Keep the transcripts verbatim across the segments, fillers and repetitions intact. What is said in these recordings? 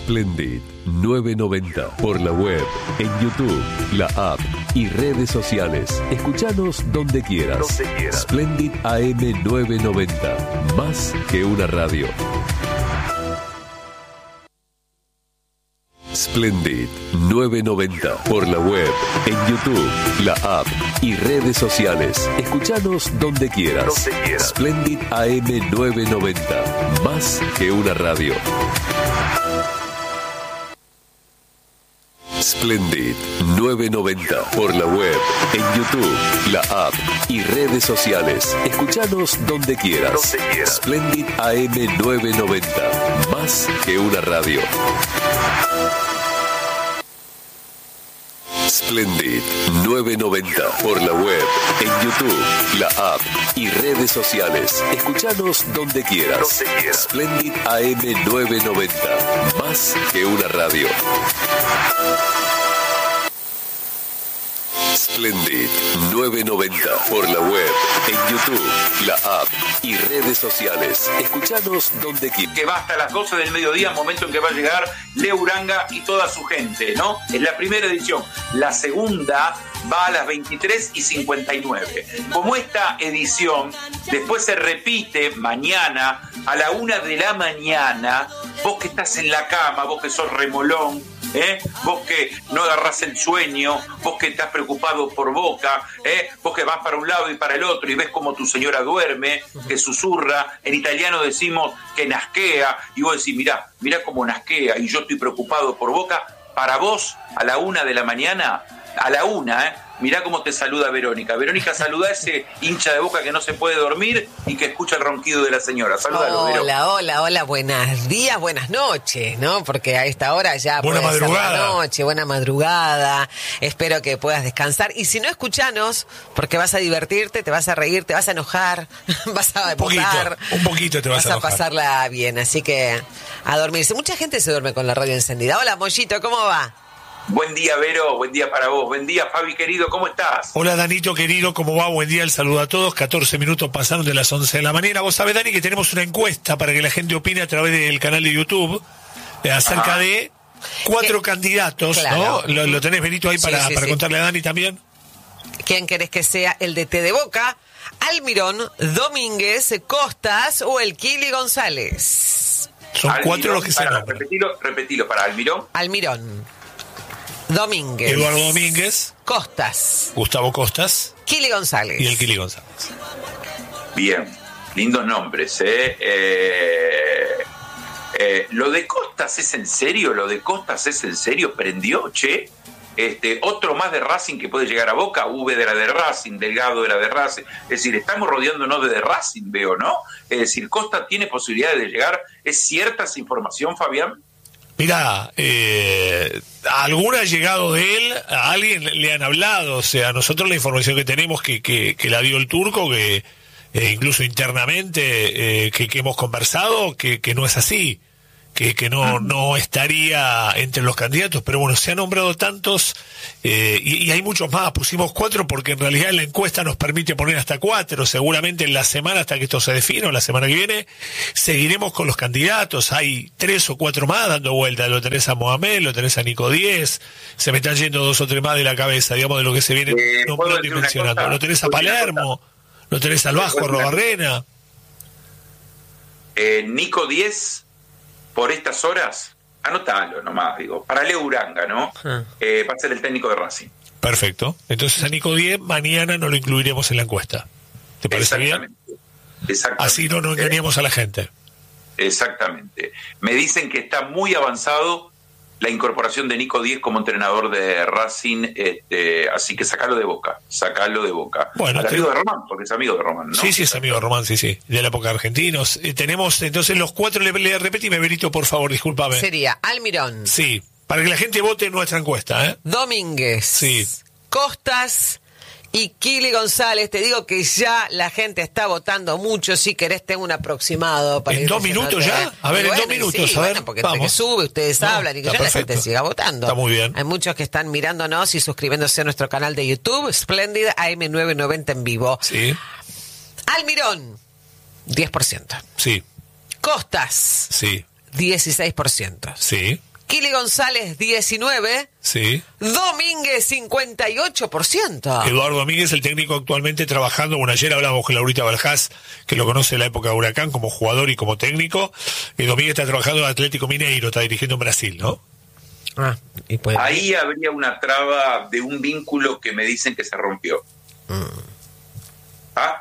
Splendid novecientos noventa. Por la web, en YouTube, la app y redes sociales. Escuchanos donde quieras. Donde quieras. Splendid A M novecientos noventa. Más que una radio. Splendid novecientos noventa. Por la web, en YouTube, la app y redes sociales. Escuchanos donde quieras. Donde quieras. Splendid A M novecientos noventa. Más que una radio. Splendid novecientos noventa. Por la web, en YouTube, la app y redes sociales. Escuchanos donde quieras. Donde quieras. Splendid A M novecientos noventa. Más que una radio. Splendid novecientos noventa. Por la web, en YouTube, la app y redes sociales. Escuchanos donde quieras. Donde quieras. Splendid A M novecientos noventa. Más que una radio. Splendid novecientos noventa. Por la web, en YouTube, la app y redes sociales. Escuchanos donde quieras. Que va hasta las doce del mediodía, momento en que va a llegar Leo Uranga y toda su gente, ¿no? Es la primera edición. La segunda va a las veintitrés y cincuenta y nueve. Como esta edición después se repite mañana a la una de la mañana, vos que estás en la cama, vos que sos remolón, ¿eh? Vos que no agarrás el sueño, vos que estás preocupado por Boca, ¿eh? Vos que vas para un lado y para el otro y ves como tu señora duerme, que susurra, en italiano decimos que nasquea, y vos decís, mirá, mirá cómo nasquea, y yo estoy preocupado por Boca. Para vos, a la una de la mañana, a la una, ¿eh? Mirá cómo te saluda Verónica. Verónica, saluda a ese hincha de Boca que no se puede dormir y que escucha el ronquido de la señora. Saludalo, Hola, Verónica. hola, hola, buenos días, buenas noches, ¿no? Porque a esta hora ya buena puede madrugada. ser la noche, buena madrugada. Espero que puedas descansar. Y si no, escuchanos, porque vas a divertirte, te vas a reír, te vas a enojar, vas a un poquito, votar. un poquito te vas, vas a enojar. a pasarla bien, así que a dormirse. Mucha gente se duerme con la radio encendida. Hola, Mollito, ¿cómo va? Buen día, Vero, buen día para vos. Buen día, Fabi, querido, ¿cómo estás? Hola, Danito, querido, ¿cómo va? Buen día, el saludo a todos. catorce minutos pasaron de las once de la mañana. Vos sabés, Dani, que tenemos una encuesta para que la gente opine a través del canal de YouTube eh, acerca Ajá. de cuatro ¿Qué? candidatos, Claro. ¿no? Lo, lo tenés, Benito, ahí Sí, para, sí, para sí. contarle a Dani también. ¿Quién querés que sea el D T de Boca? ¿Almirón, Domínguez, Costas o el Kili González? Son Almirón, cuatro los que se para, nombran. repetilo, repetilo, para Almirón. Almirón, Domínguez, Eduardo Domínguez, Costas, Gustavo Costas Kili González. y el Kili González. Bien, lindos nombres, ¿eh? eh, eh ¿Lo de Costas es en serio? ¿Lo de Costas es en serio? ¿Prendió, che? Este, otro más de Racing que puede llegar a Boca, V de la de Racing, Delgado de la de Racing. Es decir, estamos rodeándonos de, de Racing, veo, ¿no? Es decir, Costa tiene posibilidades de llegar. ¿Es cierta esa información, Fabián? Mirá, eh, alguna ha llegado de él, a alguien le han hablado, o sea, nosotros la información que tenemos que, que, que la dio el turco, que eh, incluso internamente eh, que, que hemos conversado, que, que no es así, que, que no, no estaría entre los candidatos, pero bueno, se han nombrado tantos eh, y, y hay muchos más, pusimos cuatro porque en realidad la encuesta nos permite poner hasta cuatro, seguramente en la semana hasta que esto se defina, o la semana que viene, seguiremos con los candidatos, hay tres o cuatro más dando vueltas, lo tenés a Mohamed, lo tenés a Nico Díez, se me están yendo dos o tres más de la cabeza, digamos, de lo que se viene Eh, ¿puedo nombrando y decir una mencionando, cosa? lo tenés a ¿Puedo decir una Palermo, lo tenés al Vasco ¿Puedo decir una Robarrena. Eh, Nico Díez, por estas horas, anotalo nomás, digo, para Leo Uranga, ¿no? Ah. Eh, va a ser el técnico de Racing. Perfecto. Entonces a Nico Díez mañana no lo incluiremos en la encuesta. ¿Te parece bien? Exactamente. Exactamente. Así no nos engañamos a la gente. Exactamente. Me dicen que está muy avanzado la incorporación de Nico Díez como entrenador de Racing, este, así que sacalo de Boca, sacalo de Boca. Bueno, Al te- amigo de Román, porque es amigo de Román, ¿no? Sí, sí, es amigo de Román, sí, sí, de la época de argentinos. Eh, tenemos entonces los cuatro, le, le repetime, Benito, por favor, discúlpame. Sería Almirón, Sí, para que la gente vote en nuestra encuesta, ¿eh? Domínguez, Sí. Costas y Kili González. Te digo que ya la gente está votando mucho. Si querés, tengo un aproximado. Para ¿En ir dos diciéndote. minutos ya? A ver, Y en dos y minutos, sí, a ver, bueno, porque entre vamos. que sube, ustedes No, hablan y que está ya la perfecto. gente siga votando. Está muy bien. Hay muchos que están mirándonos y suscribiéndose a nuestro canal de YouTube, Splendid A M novecientos noventa en vivo. Sí, Almirón, diez por ciento. sí, Costas, sí, dieciséis por ciento. sí. Kili González diecinueve, Sí. Domínguez cincuenta y ocho por ciento. Eduardo Domínguez, el técnico actualmente trabajando, bueno, ayer hablábamos con Laurita Baljás, que lo conoce en la época de Huracán como jugador y como técnico, y Domínguez está trabajando en Atlético Mineiro, está dirigiendo en Brasil, ¿no? Ah, y puede... Ahí habría una traba de un vínculo que me dicen que se rompió. Mm. ¿Ah?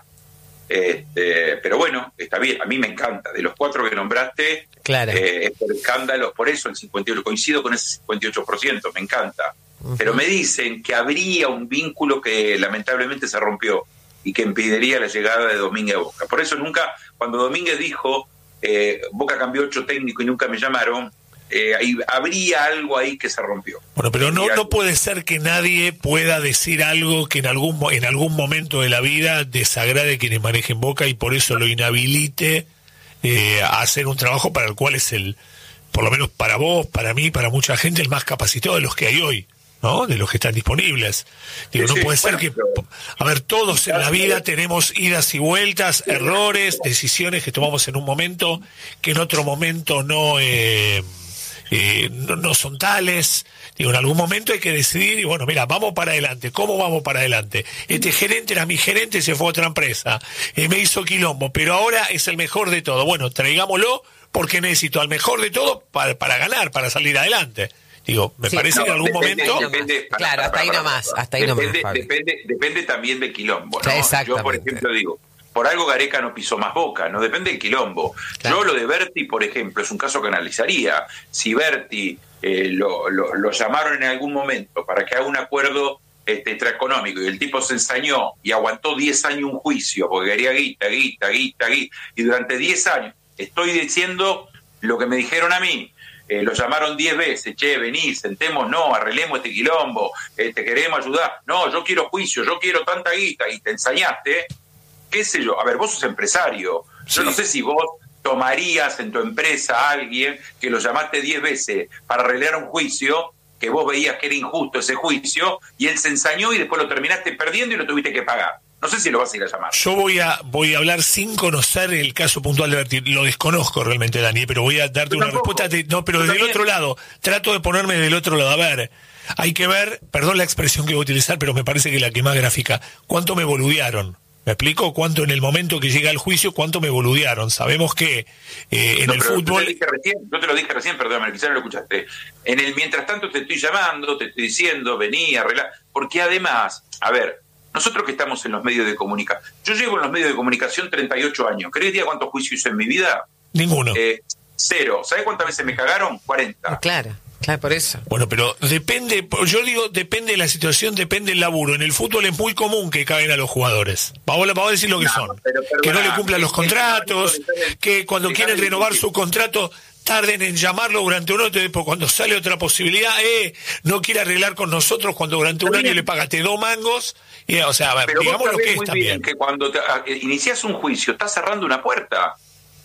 Este, pero bueno, está bien, a mí me encanta. De los cuatro que nombraste, Claro. eh, es por escándalos, por eso el cincuenta y ocho por ciento, coincido con ese cincuenta y ocho por ciento, me encanta. Uh-huh. Pero me dicen que habría un vínculo que lamentablemente se rompió y que impediría la llegada de Domínguez a Boca. Por eso nunca, cuando Domínguez dijo, eh, Boca cambió ocho técnicos y nunca me llamaron, Eh, ahí, habría algo ahí que se rompió. Bueno, pero no, no puede ser que nadie pueda decir algo que en algún en algún momento de la vida desagrade a quienes manejen Boca y por eso lo inhabilite eh, a hacer un trabajo para el cual es el, por lo menos para vos, para mí, para mucha gente, el más capacitado de los que hay hoy, ¿no? De los que están disponibles. Digo, sí, no puede sí, ser bueno, que... Pero... A ver, todos en la vida tenemos idas y vueltas, errores, decisiones que tomamos en un momento que en otro momento no... Eh, Eh, no, no son tales. Digo, en algún momento hay que decidir y bueno, mira, vamos para adelante. ¿Cómo vamos para adelante? Este gerente era mi gerente, se fue a otra empresa, eh, me hizo quilombo, pero ahora es el mejor de todo. Bueno, traigámoslo porque necesito al mejor de todo para, para ganar, para salir adelante. Digo, me sí, parece no, que en algún depende, momento... Depende, para, claro, para, hasta ahí para, nomás, para, hasta ahí depende, nomás. Depende, depende también del quilombo, ¿no? Exactamente. Yo, por ejemplo, digo, por algo Gareca no pisó más Boca, no depende del quilombo. Claro. Yo lo de Berti, por ejemplo, es un caso que analizaría. Si Berti eh, lo, lo, lo llamaron en algún momento para que haga un acuerdo este, extraeconómico y el tipo se ensañó y aguantó diez años un juicio porque quería guita, guita, guita, guita, y durante diez años, estoy diciendo lo que me dijeron a mí, eh, lo llamaron diez veces, che, vení, sentemos, no, arreglemos este quilombo, eh, te queremos ayudar, no, yo quiero juicio, yo quiero tanta guita, y te ensañaste, qué sé yo, a ver, vos sos empresario, sí. Yo no sé si vos tomarías en tu empresa a alguien que lo llamaste diez veces para arreglar un juicio, que vos veías que era injusto ese juicio, y él se ensañó y después lo terminaste perdiendo y lo tuviste que pagar. No sé si lo vas a ir a llamar. Yo voy a voy a hablar sin conocer el caso puntual de Berti. Lo desconozco realmente, Dani, pero voy a darte una respuesta. De, no, pero desde el otro lado. Trato de ponerme del otro lado. A ver, hay que ver, perdón la expresión que voy a utilizar, pero me parece que la que más gráfica. ¿Cuánto me boludearon? ¿Me explico? ¿Cuánto en el momento que llega el juicio, cuánto me boludearon? Sabemos que eh, en no, el fútbol... Yo te, recién, yo te lo dije recién, perdóname, quizás no lo escuchaste. En el mientras tanto te estoy llamando, te estoy diciendo, vení, arregla. Porque además, a ver, nosotros que estamos en los medios de comunicación, yo llevo en los medios de comunicación treinta y ocho años. ¿Querés decir cuántos juicios hice en mi vida? Ninguno. Eh, cero. ¿Sabés cuántas veces me cagaron? cuarenta. Claro. Claro, por eso. Bueno, pero depende, yo digo, depende de la situación, depende del laburo. En el fútbol es muy común que caguen a los jugadores. Vamos, vamos a decir lo que no, son. Pero, pero, que no le cumplan los contratos, que cuando quieren renovar su contrato tarden en llamarlo durante un año, después cuando sale otra posibilidad, eh, no quiere arreglar con nosotros cuando durante un año le pagaste dos mangos. Y, o sea, a ver, digamos lo que es también. Que cuando te, a, inicias un juicio, estás cerrando una puerta.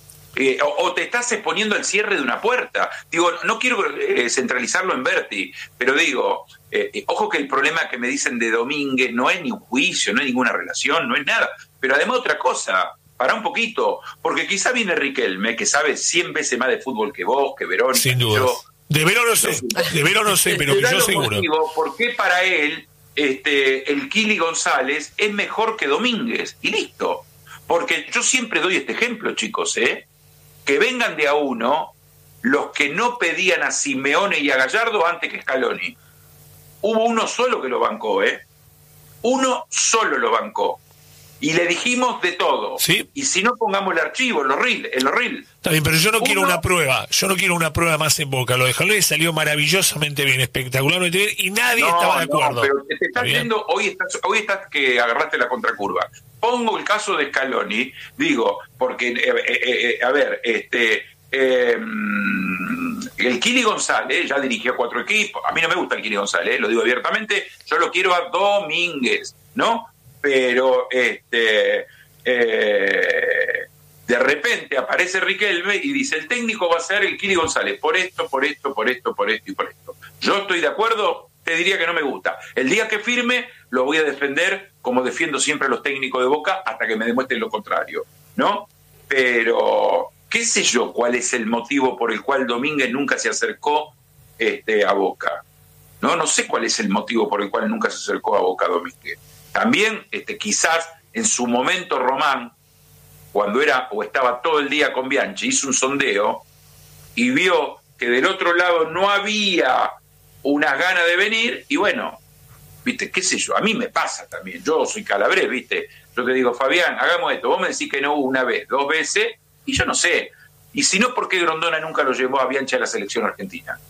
Eh, o, o te estás exponiendo al cierre de una puerta. Digo, no quiero eh, centralizarlo en Berti, pero digo, eh, eh, ojo que el problema que me dicen de Domínguez no es ni un juicio, no es ninguna relación, no es nada. Pero además otra cosa, para un poquito, porque quizá viene Riquelme, que sabe cien veces más de fútbol que vos, que Verónica. Sin duda. Yo, de Verón no sé, de Verón no sé, pero que yo seguro. Motivo, ¿por qué para él este, el Kili González es mejor que Domínguez? Y listo. Porque yo siempre doy este ejemplo, chicos, ¿eh? Que vengan de a uno los que no pedían a Simeone y a Gallardo antes que Scaloni. Hubo uno solo que lo bancó, ¿eh? Uno solo lo bancó. Y le dijimos de todo. ¿Sí? Y si no, pongamos el archivo, el reel. El reel. Está bien, pero yo no uno... quiero una prueba. Yo no quiero una prueba más en Boca. Lo de Scaloni salió maravillosamente bien, espectacularmente bien, y nadie no, estaba de acuerdo. No, pero te estás viendo, hoy estás, hoy estás que agarraste la contracurva. Pongo el caso de Scaloni, digo, porque, eh, eh, eh, a ver, este... Eh, el Kili González ya dirigió cuatro equipos. A mí no me gusta el Kili González, lo digo abiertamente. Yo lo quiero a Domínguez, ¿no? Pero este eh, de repente aparece Riquelme y dice: el técnico va a ser el Kili González por esto, por esto, por esto, por esto y por esto. Yo estoy de acuerdo, te diría que no me gusta. El día que firme lo voy a defender como defiendo siempre a los técnicos de Boca hasta que me demuestren lo contrario, ¿no? Pero qué sé yo cuál es el motivo por el cual Domínguez nunca se acercó este, a Boca. No, no sé cuál es el motivo por el cual nunca se acercó a Boca Domínguez. También, este, quizás en su momento Román, cuando era o estaba todo el día con Bianchi, hizo un sondeo y vio que del otro lado no había unas ganas de venir, y bueno, viste, qué sé yo, a mí me pasa también, yo soy calabrés, viste, yo te digo, Fabián, hagamos esto, vos me decís que no hubo una vez, dos veces, y yo no sé, y si no, ¿por qué Grondona nunca lo llevó a Bianchi a la selección argentina?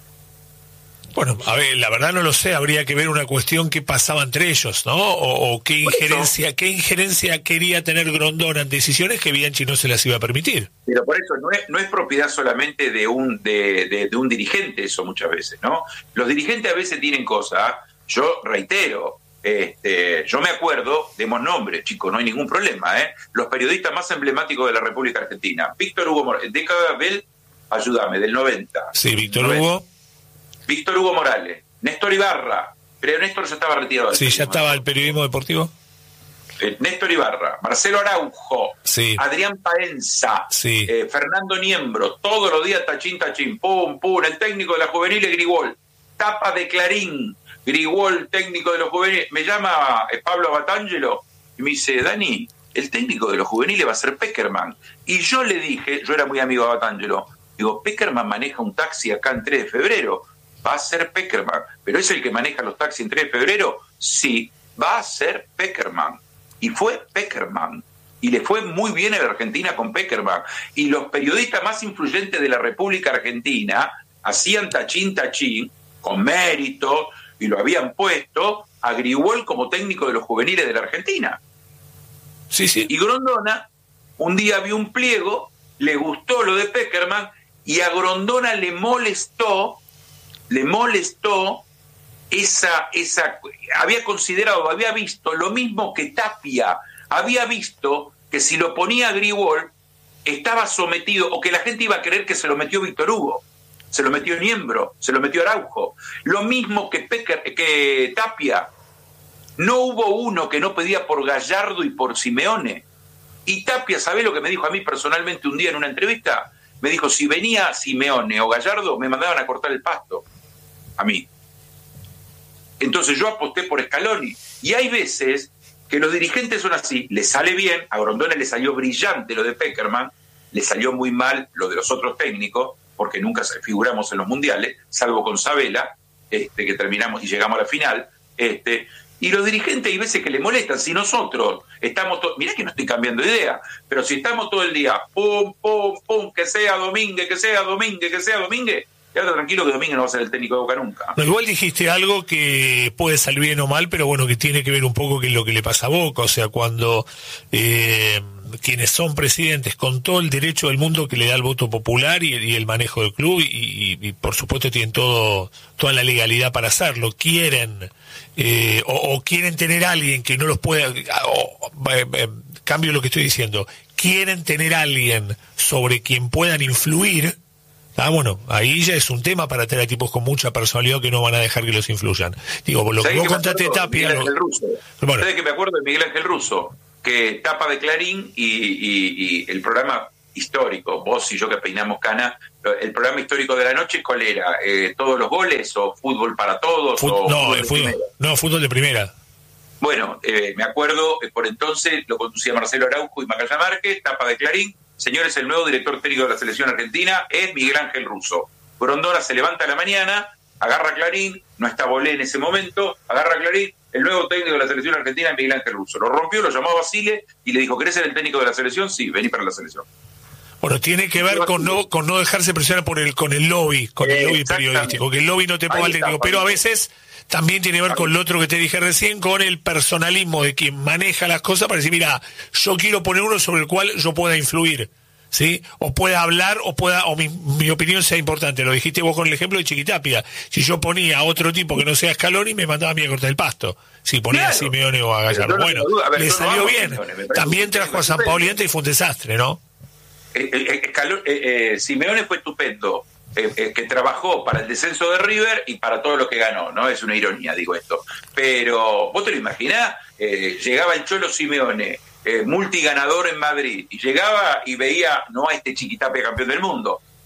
Bueno, a ver, la verdad no lo sé, habría que ver una cuestión que pasaba entre ellos, ¿no? O, o qué injerencia, qué injerencia quería tener Grondona en decisiones que Bianchi no se las iba a permitir. Pero por eso no es, no es propiedad solamente de un de, de, de un dirigente, eso muchas veces, ¿no? Los dirigentes a veces tienen cosas, yo reitero, este, yo me acuerdo, demos nombres, chicos, no hay ningún problema, ¿eh? Los periodistas más emblemáticos de la República Argentina, Víctor Hugo Morales, década del, ayúdame, del noventa. Sí, Víctor noventa. Hugo. Víctor Hugo Morales, Néstor Ibarra, pero Néstor ya estaba retirado. Sí, ya estaba el periodismo deportivo. Eh, Néstor Ibarra, Marcelo Araujo, sí. Adrián Paenza, sí. eh, Fernando Niembro, todos los días tachín, tachín, pum, pum, el técnico de la juvenil es Grigol, tapa de Clarín, Grigol, técnico de los juveniles, me llama eh, Pablo Batangelo y me dice, Dani, el técnico de los juveniles va a ser Peckerman. Y yo le dije, yo era muy amigo de Batangelo, digo, Peckerman maneja un taxi acá en tres de febrero, va a ser Peckerman, pero es el que maneja los taxis en tres de febrero, sí, va a ser Peckerman. Y fue Peckerman. Y le fue muy bien a la Argentina con Peckerman. Y los periodistas más influyentes de la República Argentina hacían tachín, tachín, con mérito, y lo habían puesto a Grigol como técnico de los juveniles de la Argentina. Sí, sí. Y Grondona un día vio un pliego, le gustó lo de Peckerman, y a Grondona le molestó le molestó esa, esa, había considerado, había visto lo mismo que Tapia, había visto que si lo ponía a Grigol estaba sometido, o que la gente iba a creer que se lo metió Víctor Hugo, se lo metió Niembro, se lo metió Araujo, lo mismo que, Pecker, que Tapia. No hubo uno que no pedía por Gallardo y por Simeone. Y Tapia, ¿sabés lo que me dijo a mí personalmente un día en una entrevista? Me dijo, si venía Simeone o Gallardo, me mandaban a cortar el pasto. A mí. Entonces yo aposté por Scaloni. Y hay veces que los dirigentes son así, les sale bien, a Grondona le salió brillante lo de Peckerman, le salió muy mal lo de los otros técnicos, porque nunca figuramos en los mundiales, salvo con Sabela, este, que terminamos y llegamos a la final. Este, y los dirigentes hay veces que le molestan. Si nosotros estamos, to- mirá que no estoy cambiando de idea, pero si estamos todo el día, pum, pum, pum, que sea Domínguez, que sea Domínguez, que sea Domínguez, quédate tranquilo que Domínguez no va a ser el técnico de Boca nunca. No, igual dijiste algo que puede salir bien o mal, pero bueno, que tiene que ver un poco con lo que le pasa a Boca. O sea, cuando eh, quienes son presidentes, con todo el derecho del mundo que le da el voto popular y, y el manejo del club, y, y, y por supuesto tienen todo toda la legalidad para hacerlo, quieren eh, o, o quieren tener a alguien que no los pueda... O, eh, eh, cambio lo que estoy diciendo, quieren tener a alguien sobre quien puedan influir. Ah, bueno, ahí ya es un tema para tener a tipos con mucha personalidad que no van a dejar que los influyan. Digo, por lo que vos contaste de Tapia... Miguel Ángel Russo. Bueno. ¿Sabés que me acuerdo de Miguel Ángel Russo? Que tapa de Clarín y, y, y el programa histórico, vos y yo que peinamos cana, el programa histórico de la noche, ¿cuál era? Eh, ¿Todos los goles o fútbol para todos? Fut- o no, fútbol, eh, fútbol, no, fútbol de primera. Bueno, eh, me acuerdo, eh, por entonces lo conducía Marcelo Araujo y Macaya Márquez, tapa de Clarín. Señores, el nuevo director técnico de la selección argentina es Miguel Ángel Russo. Grondona se levanta a la mañana, agarra Clarín, no está Bolé en ese momento, agarra Clarín, el nuevo técnico de la selección argentina es Miguel Ángel Russo. Lo rompió, lo llamó a Basile y le dijo, ¿querés ser el técnico de la selección? Sí, vení para la selección. Bueno, tiene que ver con no con no dejarse presionar por el con el lobby, con el lobby periodístico, que el lobby no te ponga el técnico, pero a veces también tiene que ver con lo otro que te dije recién, con el personalismo de quien maneja las cosas para decir, mira, yo quiero poner uno sobre el cual yo pueda influir, ¿sí? O pueda hablar, o pueda o mi, mi opinión sea importante. Lo dijiste vos con el ejemplo de Chiquitapia. Si yo ponía a otro tipo que no sea Scaloni, me mandaba a mí a cortar el pasto. Si ponía claro. a Simeone o a Gallardo. No bueno, ver, le salió bien. Simeone, también trajo a San Paoli y fue un desastre, ¿no? Eh, eh, eh, eh, Simeone fue estupendo. Eh, eh, que trabajó para el descenso de River y para todo lo que ganó, ¿no? Es una ironía, digo esto. Pero, ¿vos te lo imaginás? Eh, llegaba el Cholo Simeone, eh, multiganador en Madrid, y llegaba y veía, no a este Chiquitapia campeón del mundo,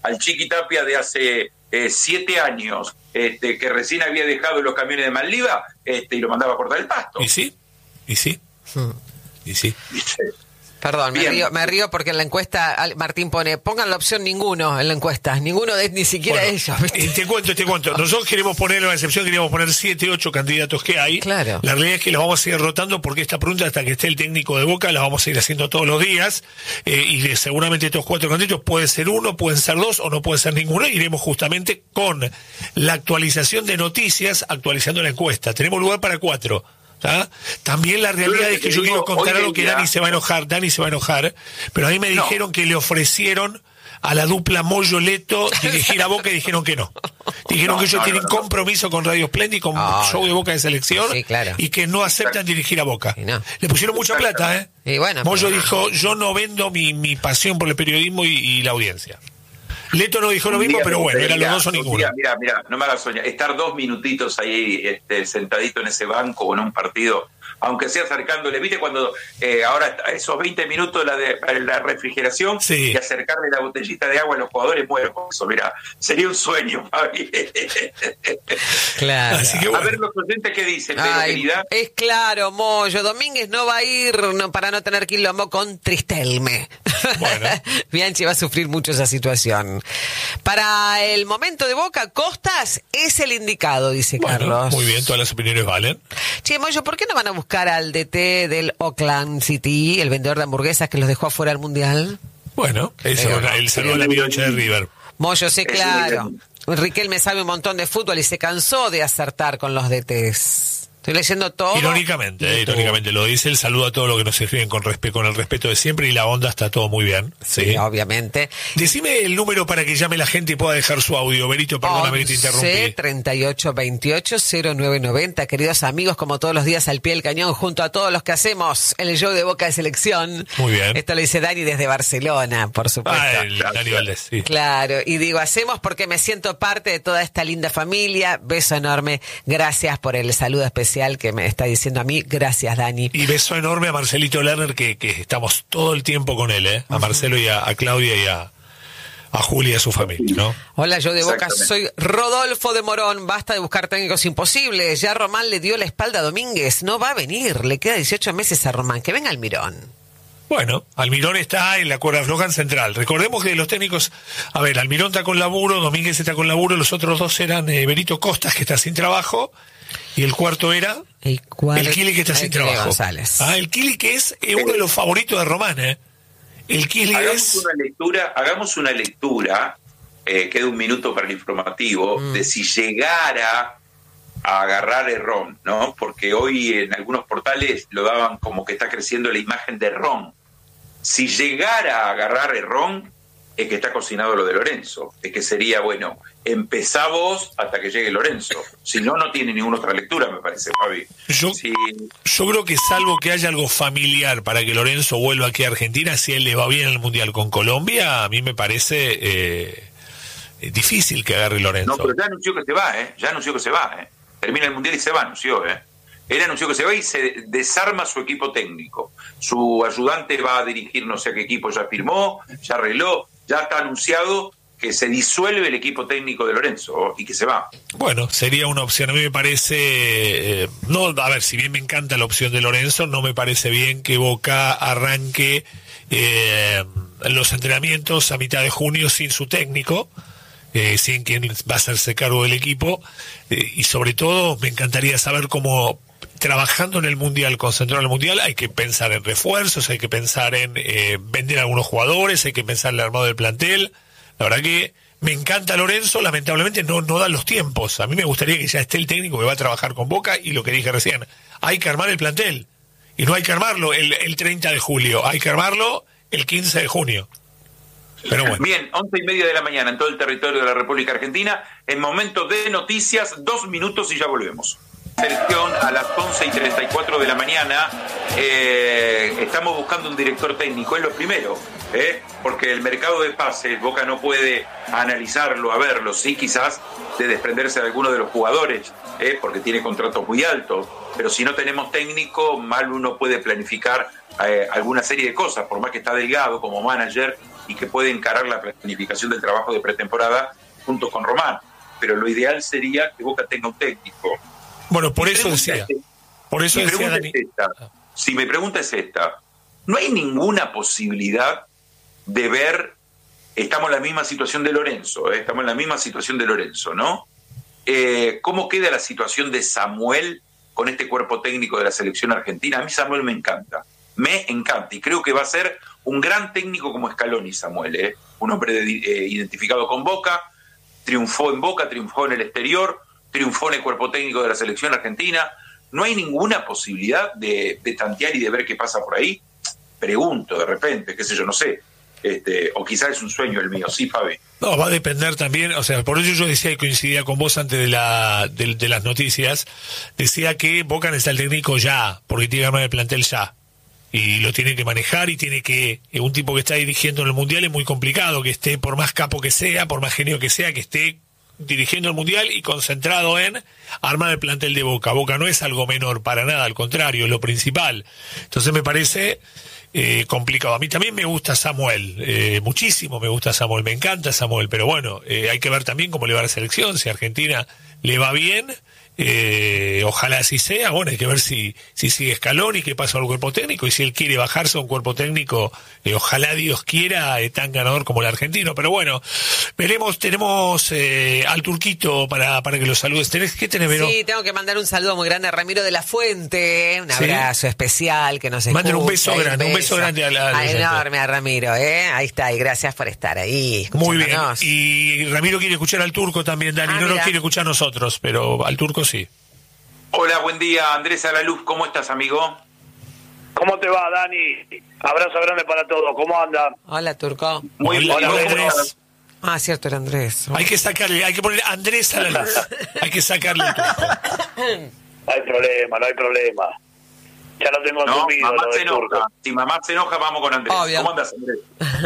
al Chiqui Tapia de hace eh, siete años, este, que recién había dejado los camiones de Malviva, este, y lo mandaba a cortar el pasto. Y sí, y sí, hmm. y sí. Perdón, me río, me río porque en la encuesta Martín pone, pongan la opción ninguno en la encuesta, ninguno de ni siquiera bueno, ellos. Y te cuento, te cuento, nosotros queremos poner una excepción, queríamos poner siete, ocho candidatos que hay. Claro. La realidad es que los vamos a seguir rotando porque esta pregunta, hasta que esté el técnico de Boca, la vamos a ir haciendo todos los días, eh, y de, seguramente estos cuatro candidatos pueden ser uno, pueden ser dos o no pueden ser ninguno, y iremos justamente con la actualización de noticias, actualizando la encuesta. Tenemos lugar para cuatro. ¿Ah? También la realidad es que yo quiero contar algo que Dani se va a enojar, Dani se va a enojar, pero a mí me no. dijeron que le ofrecieron a la dupla Moyo Leto dirigir a Boca y dijeron que no. Dijeron no, que ellos no, tienen no, no. compromiso con Radio Splendid, con oh, show de Boca de selección, sí, claro. y que no aceptan dirigir a Boca. No. Le pusieron mucha plata, ¿eh? Y bueno, Moyo pero... dijo, yo no vendo mi, mi pasión por el periodismo y, y la audiencia. Leto no dijo lo mismo, pero bueno, eran los dos o ninguno. Mira, mira, mira, no me hagas soñar. Estar dos minutitos ahí este, sentadito en ese banco o en un partido, aunque sea acercándole, ¿viste? Cuando eh, ahora esos veinte minutos la de la refrigeración, sí. y acercarle la botellita de agua a los jugadores, muero con eso, mira, sería un sueño, Fabi. Claro. Así que, bueno. A ver los oyentes qué dicen, Ay, querida. Es claro, Moyo, Domínguez no va a ir no, para no tener quilombo con Tristelme. Bueno. Bianchi va a sufrir mucho esa situación. Para el momento de Boca, Costas es el indicado, dice bueno, Carlos. Muy bien, todas las opiniones valen. Che, Moyo, ¿por qué no van a buscar al D T del Oakland City, el vendedor de hamburguesas que los dejó afuera del Mundial? Bueno, eso, eh, el saludo a la amiga de River. Moyo, sé claro. Riquelme sabe un montón de fútbol y se cansó de acertar con los D Ts. Estoy leyendo todo. Irónicamente, eh, irónicamente lo dice. El saludo a todos los que nos escriben con respeto, con el respeto de siempre, y la onda está todo muy bien. Sí, sí, obviamente. Decime el número para que llame la gente y pueda dejar su audio. Berito, perdóname que te interrumpí. treinta y ocho veintiocho cero nueve noventa. Queridos amigos, como todos los días al pie del cañón, junto a todos los que hacemos el show de Boca de Selección. Muy bien. Esto lo dice Dani desde Barcelona, por supuesto. Ah, el Dani Valdés, sí. Claro, y digo, hacemos porque me siento parte de toda esta linda familia. Beso enorme. Gracias por el saludo especial que me está diciendo a mí. Gracias, Dani. Y beso enorme a Marcelito Lerner, que, que estamos todo el tiempo con él, ¿eh? A Marcelo y a, a Claudia y a, a Julia y a su familia, ¿no? Hola, yo de Boca soy Rodolfo de Morón. Basta de buscar técnicos imposibles. Ya Román le dio la espalda a Domínguez. No va a venir. Le queda dieciocho meses a Román. Que venga Almirón. Bueno, Almirón está en la cuerda floja en Central. Recordemos que los técnicos, a ver, Almirón está con laburo, Domínguez está con laburo, los otros dos eran eh, Benito Costas, que está sin trabajo, y el cuarto era el, cuarto, el Kili, que está el sin Kili trabajo. González. Ah, el Kili, que es eh, uno de los favoritos de Román, ¿eh? El Kili hagamos es... una lectura, hagamos una lectura, eh, queda un minuto para el informativo, mm. de si llegara a agarrar Herrón, ¿no? Porque hoy en algunos portales lo daban como que está creciendo la imagen de Herrón. Si llegara a agarrar Herrón, es que está cocinado lo de Lorenzo. Es que sería, bueno, empezá vos hasta que llegue Lorenzo. Si no, no tiene ninguna otra lectura, me parece, Fabi. Yo, sí. yo creo que salvo que haya algo familiar para que Lorenzo vuelva aquí a Argentina, si él le va bien en el Mundial con Colombia, a mí me parece eh, difícil que agarre Lorenzo. No, pero ya anunció que se va, ¿eh? Ya anunció que se va, ¿eh? Termina el Mundial y se va, anunció, ¿eh? Él anunció que se va y se desarma su equipo técnico. Su ayudante va a dirigir no sé qué equipo, ya firmó, ya arregló, ya está anunciado que se disuelve el equipo técnico de Lorenzo y que se va. Bueno, sería una opción. A mí me parece, eh, no, a ver, si bien me encanta la opción de Lorenzo, no me parece bien que Boca arranque eh, los entrenamientos a mitad de junio sin su técnico. Eh, sin quien va a hacerse cargo del equipo, eh, y sobre todo me encantaría saber cómo, trabajando en el Mundial, concentrado en el Mundial, hay que pensar en refuerzos, hay que pensar en eh, vender a algunos jugadores, hay que pensar en el armado del plantel. La verdad que me encanta Lorenzo, lamentablemente no, no dan los tiempos. A mí me gustaría que ya esté el técnico que va a trabajar con Boca, y lo que dije recién, hay que armar el plantel, y no hay que armarlo el, el treinta de julio, hay que armarlo el quince de junio. Pero bueno. Bien, once y media de la mañana en todo el territorio de la República Argentina, en momento de noticias, dos minutos y ya volvemos. Selección a las once y treinta y cuatro de la mañana, eh, estamos buscando un director técnico, es lo primero, eh, porque el mercado de pases, Boca no puede analizarlo, a verlo, sí quizás de desprenderse de alguno de los jugadores, eh, porque tiene contratos muy altos, pero si no tenemos técnico, mal uno puede planificar eh, alguna serie de cosas, por más que está Delgado como manager, y que puede encarar la planificación del trabajo de pretemporada junto con Román. Pero lo ideal sería que Boca tenga un técnico. Bueno, por eso decía. Es, por eso mi decía pregunta Dani. es esta. Si mi pregunta es esta, ¿no hay ninguna posibilidad de ver, estamos en la misma situación de Lorenzo, ¿eh? estamos en la misma situación de Lorenzo, ¿no? Eh, ¿Cómo queda la situación de Samuel con este cuerpo técnico de la selección argentina? A mí Samuel me encanta, me encanta, y creo que va a ser un gran técnico como Scaloni, Samuel, ¿eh? un hombre de, eh, identificado con Boca, triunfó en Boca, triunfó en el exterior, triunfó en el cuerpo técnico de la selección argentina. ¿No hay ninguna posibilidad de, de tantear y de ver qué pasa por ahí? Pregunto de repente, qué sé yo, no sé. Este, o quizás es un sueño el mío, sí, Fabi. No, va a depender también, o sea, por eso yo decía y coincidía con vos antes de la de, de las noticias, decía que Boca necesita el técnico ya, porque tiene que armar el plantel ya. Y lo tiene que manejar y tiene que, un tipo que está dirigiendo en el Mundial es muy complicado, que esté, por más capo que sea, por más genio que sea, que esté dirigiendo el Mundial y concentrado en armar el plantel de Boca. Boca no es algo menor para nada, al contrario, es lo principal. Entonces me parece eh, complicado. A mí también me gusta Samuel, eh, muchísimo me gusta Samuel, me encanta Samuel, pero bueno, eh, hay que ver también cómo le va a la selección, si a Argentina le va bien. Eh, ojalá así sea. Bueno, hay que ver si si sigue Scaloni, qué pasa al cuerpo técnico, y si él quiere bajarse a un cuerpo técnico, eh, ojalá Dios quiera, eh, tan ganador como el argentino. Pero bueno, veremos. Tenemos eh, al Turquito para para que lo saludes. ¿Tenés, ¿Qué tenés, Vero? Sí, tengo que mandar un saludo muy grande a Ramiro de la Fuente, un ¿Sí? abrazo especial que nos escucha. Manden un beso grande, un beso grande a la, a la ah, enorme a Ramiro, ¿eh? Ahí está, y gracias por estar ahí. Muy bien. Y Ramiro quiere escuchar al Turco también, Dani. Ah, no mira. Nos quiere escuchar a nosotros, pero al Turco sí. Hola, buen día, Andrés Alaluz, ¿cómo estás, amigo? ¿Cómo te va, Dani? Abrazo grande para todos, ¿cómo anda? Hola, Turco. Muy bien, hola, Andrés. Ah, cierto, era Andrés. Hay que sacarle, hay que poner Andrés Alaluz. Hay que sacarle el Turco. No hay problema, no hay problema. Ya lo tengo no, asumido. Mamá lo se enoja. Turco. Si mamá se enoja, vamos con Andrés. Obvio. ¿Cómo andas, Andrés?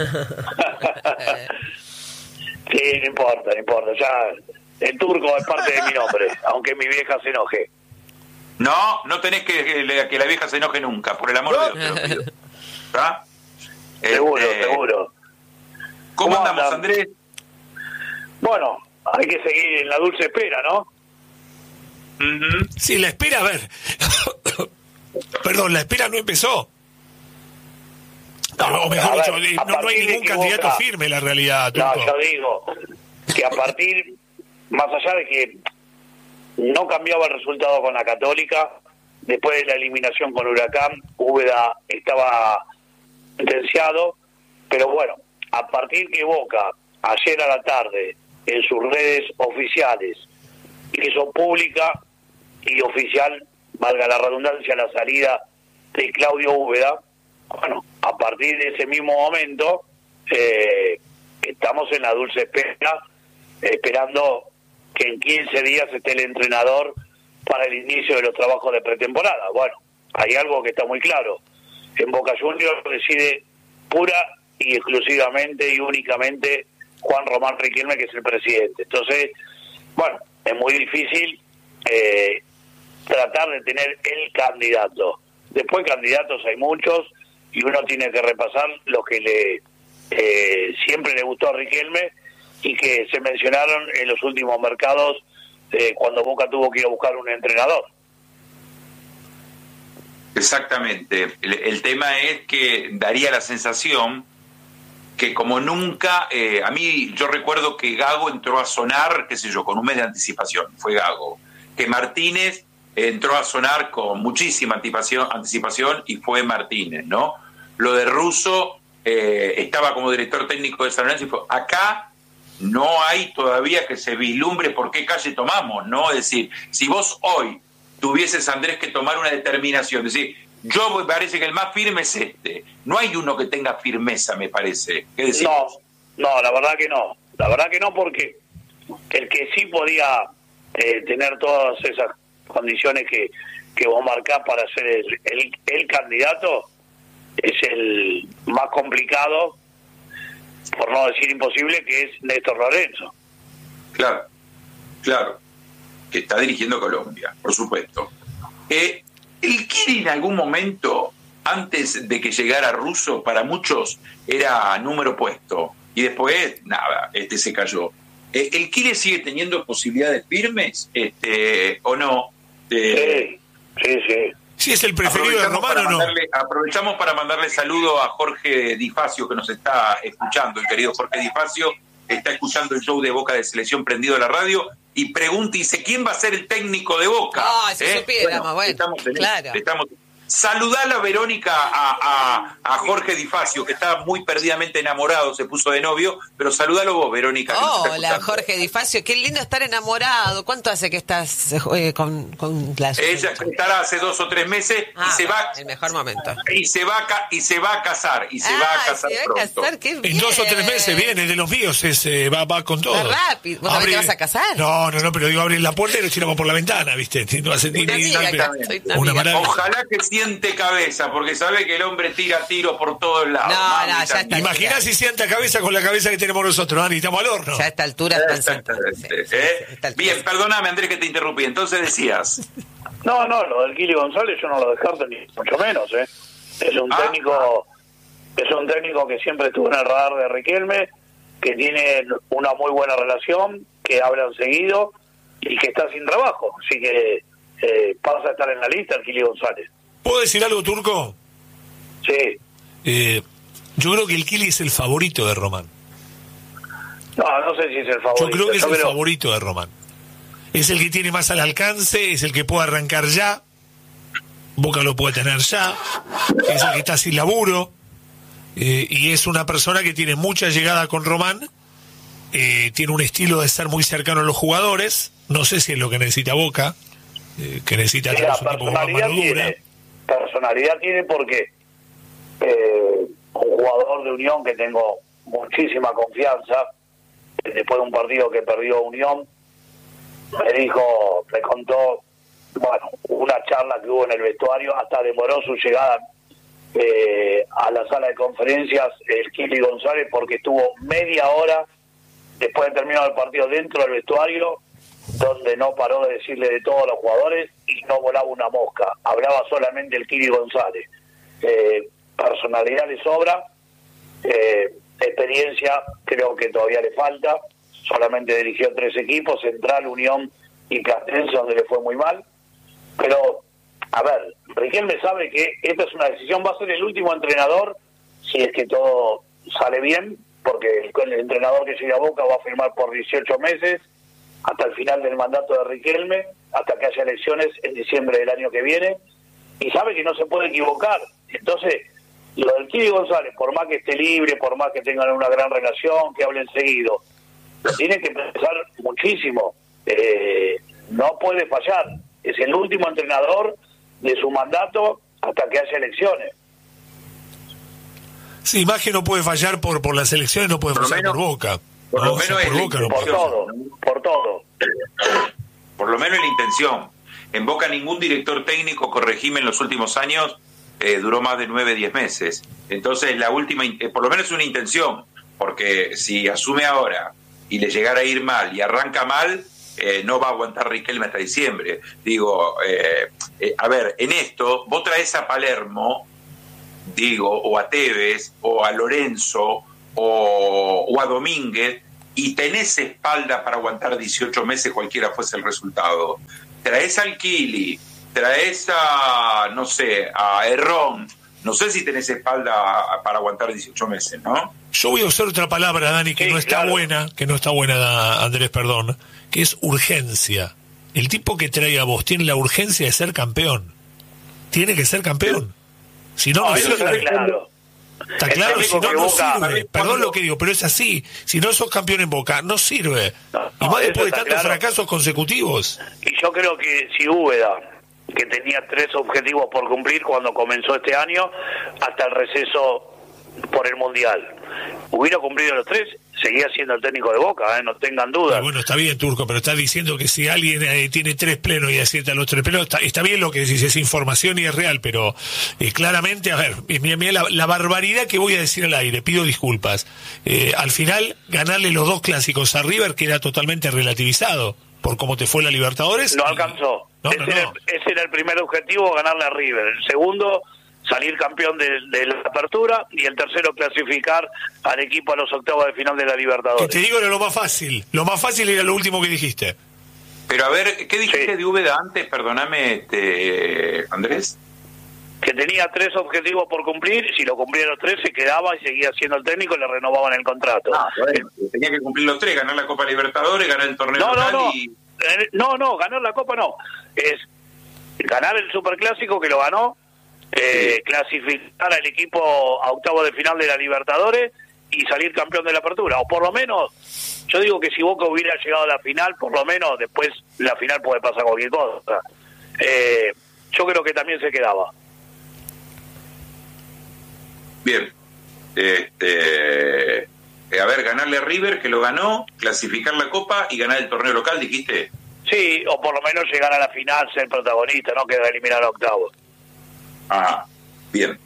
Sí, no importa, no importa. Ya el Turco es parte de mi nombre, aunque mi vieja se enoje. No, no tenés que que, que la vieja se enoje nunca, por el amor ¿No? de Dios te lo pido. ¿Ah? Seguro, este, seguro. ¿Cómo, ¿Cómo andamos, andan? Andrés? Bueno, hay que seguir en la dulce espera, ¿no? Uh-huh. Sí, la espera, a ver. Perdón, la espera no empezó. No, o mejor dicho, ver, no, no hay ningún candidato Boca, firme, la realidad. Turco. No, yo digo que a partir, más allá de que no cambiaba el resultado con la Católica, después de la eliminación con Huracán, Úbeda estaba sentenciado, pero bueno, a partir que Boca, ayer a la tarde, en sus redes oficiales, hizo pública y oficial, valga la redundancia, la salida de Claudio Úbeda, bueno, a partir de ese mismo momento, eh, estamos en la dulce espera, esperando que en quince días esté el entrenador para el inicio de los trabajos de pretemporada. Bueno, hay algo que está muy claro. En Boca Juniors reside pura y exclusivamente y únicamente Juan Román Riquelme, que es el presidente. Entonces, bueno, es muy difícil eh, tratar de tener el candidato. Después candidatos hay muchos y uno tiene que repasar lo que le eh, siempre le gustó a Riquelme y que se mencionaron en los últimos mercados eh, cuando Boca tuvo que ir a buscar un entrenador. Exactamente. El, el tema es que daría la sensación que como nunca, eh, a mí yo recuerdo que Gago entró a sonar, qué sé yo, con un mes de anticipación, fue Gago. Que Martínez entró a sonar con muchísima anticipación, anticipación y fue Martínez, ¿no? Lo de Russo eh, estaba como director técnico de San Lorenzo y fue acá. No hay todavía que se vislumbre por qué calle tomamos, ¿no? Es decir, si vos hoy tuvieses, Andrés, que tomar una determinación, es decir, yo me parece que el más firme es este. No hay uno que tenga firmeza, me parece. ¿Qué decís? No, no, la verdad que no. La verdad que no, porque el que sí podía eh, tener todas esas condiciones que, que vos marcás para ser el, el, el candidato es el más complicado, por no decir imposible, que es Néstor Lorenzo. Claro, claro, que está dirigiendo Colombia, por supuesto. Eh, ¿Él quiere en algún momento antes de que llegara Russo, para muchos era número puesto. Y después, nada, este se cayó. Eh, ¿El Kile sigue teniendo posibilidades firmes este, o no? Eh, sí, sí, sí. Sí, es el preferido de Román, ¿o no? Mandarle, aprovechamos para mandarle saludo a Jorge Di Facio, que nos está escuchando. El querido Jorge Di Facio está escuchando el show de Boca de Selección prendido a la radio y pregunta y dice, ¿quién va a ser el técnico de Boca? Ah, si ¿Eh? supiéramos, bueno, bueno, estamos en claro. estamos... Saludala, Verónica, a, a, a Jorge Di Facio, que está muy perdidamente enamorado, se puso de novio, pero saludalo vos, Verónica. Que nos está Hola, escuchando. Jorge Di Facio, qué lindo estar enamorado. ¿Cuánto hace que estás eh, con, con la Ella estará hace dos o tres meses ah, y se va el mejor momento. y se va a, ca- y se va a casar y se ah, va a casar se va pronto. a casar, qué En bien. dos o tres meses viene, de los míos, es, eh, va, va con todo. Va rápido. ¿Vos también te vas a casar? No, no, no, pero digo, abrir la puerta y nos tiramos por la ventana, ¿viste? No hace ni, Una ni- amiga ni- acá, soy una una amiga. maravilla. Ojalá que siente cabeza, porque sabe que el hombre tira tiros por todos lados. No, Mami, no, ya también. está. Imaginá si sienta cabeza con la cabeza que tenemos nosotros, Dani, estamos al horno. Ya a esta altura están Exactamente, sentados. Sí, ¿eh? sí, sí, a esta altura Bien, sí. perdóname, Andrés, que te interrumpí. Entonces decías. No, no, lo del Kili González yo no lo descarto ni mucho menos, ¿eh? Es un Ah, técnico, es un técnico que siempre estuvo en el radar de Riquelme, que tiene una muy buena relación, que hablan seguido y que está sin trabajo, así que eh, pasa a estar en la lista el Kili González. ¿Puedo decir algo, Turco? Sí, Eh, yo creo que el Kili es el favorito de Román. no, no sé si es el favorito. Yo creo que es Yo el creo- favorito de Román. Es el que tiene más al alcance, es el que puede arrancar ya. Boca lo puede tener ya. Es el que está sin laburo. Eh, y es una persona que tiene mucha llegada con Román. Eh, tiene un estilo de ser muy cercano a los jugadores. No sé si es lo que necesita Boca, eh, que necesita Sí, tener la un tipo con más personalidad mano dura. tiene, personalidad tiene porque eh, un jugador de Unión que tengo muchísima confianza, después de un partido que perdió Unión, me dijo, me contó, bueno, una charla que hubo en el vestuario, hasta demoró su llegada eh, a la sala de conferencias el Kili González, porque estuvo media hora después de terminar el partido dentro del vestuario, donde no paró de decirle de todos los jugadores y no volaba una mosca, hablaba solamente el Kili González. Eh, personalidad le sobra, eh, experiencia creo que todavía le falta, solamente dirigió tres equipos, Central, Unión y Platense, donde le fue muy mal, pero a ver, Riquelme sabe que esta es una decisión, va a ser el último entrenador si es que todo sale bien, porque el, el entrenador que llega a Boca va a firmar por dieciocho meses hasta el final del mandato de Riquelme, hasta que haya elecciones en diciembre del año que viene, y sabe que no se puede equivocar. Entonces, lo del Kili González, por más que esté libre, por más que tengan una gran relación, que hablen seguido, lo tiene que pensar muchísimo. Eh, no puede fallar. Es el último entrenador de su mandato hasta que haya elecciones. Sí, más que no puede fallar por, por las elecciones, no puede Por lo fallar menos- por Boca. por lo No, o sea, menos por es Boca no Por puede. todo, por todo. Por lo menos la intención. En Boca ningún director técnico con régimen en los últimos años eh, duró más de nueve, diez meses. Entonces la última, eh, por lo menos es una intención, porque si asume ahora y le llegara a ir mal y arranca mal, eh, no va a aguantar Riquelme hasta diciembre. Digo, eh, eh, a ver, en esto vos traes a Palermo, digo, o a Tevez, o a Lorenzo, o, o a Domínguez, y tenés espalda para aguantar dieciocho meses cualquiera fuese el resultado. Traes al Kili, traes a, no sé, a Herrón, no sé si tenés espalda para aguantar dieciocho meses, ¿no? Yo voy a usar otra palabra, Dani, que Sí, no está claro. buena, que no está buena, Andrés, perdón, que es urgencia. El tipo que trae a vos tiene la urgencia de ser campeón. Tiene que ser campeón. Si no, No, no eso está sirve. claro. Está El claro, técnico si no, que no Boca- sirve. Perdón lo que digo, pero es así. Si no sos campeón en Boca, no sirve. No, y no, más eso después de está tantos claro. fracasos consecutivos. Y yo creo que si Úbeda, que tenía tres objetivos por cumplir cuando comenzó este año, hasta el receso por el Mundial, hubiera cumplido los tres, seguía siendo el técnico de Boca, ¿eh? No tengan dudas. Ah, bueno, está bien, Turco, pero estás diciendo que si alguien eh, tiene tres plenos y acierta los tres plenos, está, está bien lo que decís, es información y es real, pero eh, claramente, a ver, mira, mira la, la barbaridad que voy a decir al aire, pido disculpas. Eh, al final, ganarle los dos clásicos a River queda totalmente relativizado por cómo te fue la Libertadores. No y- alcanzó. No, ese, no, era no. El, ese era el primer objetivo, ganarle a River. El segundo, salir campeón de, de la apertura, y el tercero clasificar al equipo a los octavos de final de la Libertadores. Que te digo, era lo más fácil. Lo más fácil era lo último que dijiste. Pero a ver, ¿qué dijiste sí. de Úbeda antes? Perdóname, este, Andrés. Que tenía tres objetivos por cumplir, si lo cumplía los tres se quedaba y seguía siendo el técnico y le renovaban el contrato. Ah, bueno, tenía que cumplir los tres, ganar la Copa Libertadores, ganar el torneo no, local no, no. y... No, no, ganar la Copa no. Es ganar el Superclásico, que lo ganó, eh, sí. clasificar al equipo a octavo de final de la Libertadores y salir campeón de la apertura. O por lo menos, yo digo que si Boca hubiera llegado a la final, por lo menos después la final puede pasar cualquier cosa. Eh, yo creo que también se quedaba. Bien, este, eh, a ver, ganarle a River, que lo ganó, clasificar la Copa y ganar el torneo local, dijiste. Sí, o por lo menos llegar a la final, ser protagonista, no quedar eliminado a octavos. Ah, bien.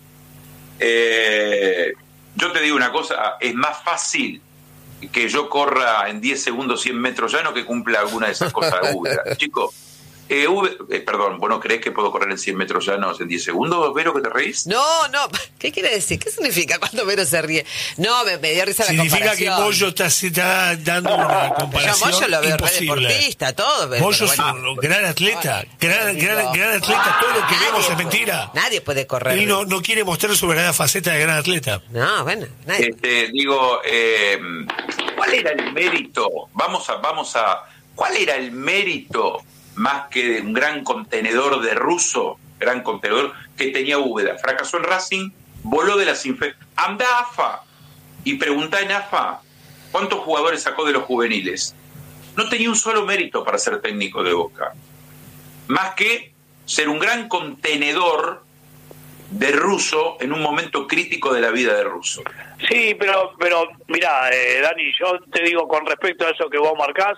Eh, yo te digo una cosa, es más fácil que yo corra en diez segundos cien metros llano que cumpla alguna de esas cosas de Úbeda. Chico, Eh, eh, perdón, ¿vos no creés que puedo correr en cien metros llanos en diez segundos, Vero, que te reís? No, no, ¿qué quiere decir? ¿Qué significa cuando Vero se ríe? No, me, me dio risa la comparación. Significa que Moyo está, está dando una comparación. Yo Moyo lo veo imposible. re deportista, todo. Pero, Moyo pero es bueno. un gran atleta, gran, gran, gran atleta, todo lo que Nadie vemos es puede, mentira. Nadie puede correr. Él no, no quiere mostrar su verdadera faceta de gran atleta. No, bueno, nadie. Este, digo, eh, ¿cuál era el mérito? Vamos a, vamos a, ¿cuál era el mérito más que de un gran contenedor de ruso, gran contenedor que tenía Úbeda? Fracasó en Racing, voló de las inferiores. Anda a AFA y preguntá en AFA cuántos jugadores sacó de los juveniles. No tenía un solo mérito para ser técnico de Boca, más que ser un gran contenedor de ruso en un momento crítico de la vida de ruso. Sí, pero, pero mirá, eh, Dani, yo te digo con respecto a eso que vos marcás,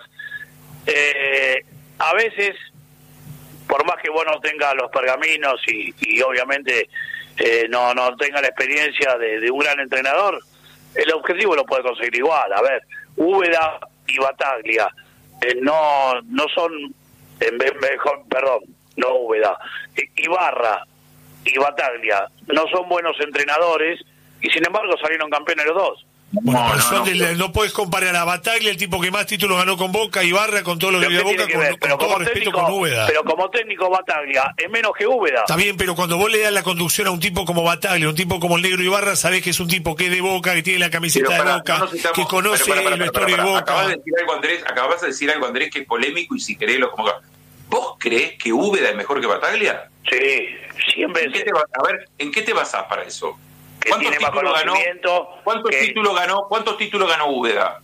eh, a veces, por más que vos no tengas los pergaminos y, y obviamente eh, no, no tenga la experiencia de, de un gran entrenador, el objetivo lo puede conseguir igual. A ver, Úbeda y Bataglia eh, no no son, en vez, mejor, perdón, no Úbeda, Ibarra y Bataglia no son buenos entrenadores y sin embargo salieron campeones los dos. Bueno, no, no, no, de, no, no puedes comparar a Bataglia, el tipo que más títulos ganó con Boca, Ibarra, con todo lo que dio Boca, con, ver, con todo respeto con Úbeda. Pero como técnico Bataglia es menos que Úbeda. Está bien, pero cuando vos le das la conducción a un tipo como Bataglia, un tipo como el Negro Ibarra, sabés que es un tipo que es de Boca, que tiene la camiseta para, de Boca, no estamos, que conoce para, para, para, la historia para, para, para, de Boca. Acabas de decir algo, Andrés, acabas de decir algo, Andrés, que es polémico y si querés lo como... ¿Vos creés que Úbeda es mejor que Bataglia? Sí, siempre. ¿En qué te va, a ver, ¿en qué te basás para eso? Que ¿Cuántos tiene títulos más ganó? ¿Cuántos que... títulos ganó? ¿Cuántos títulos ganó Úbeda?